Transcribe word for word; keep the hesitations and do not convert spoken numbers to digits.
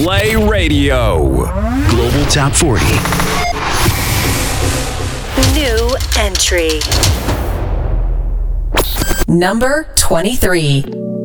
Play Radio. Global Top forty. New entry. Number twenty-three.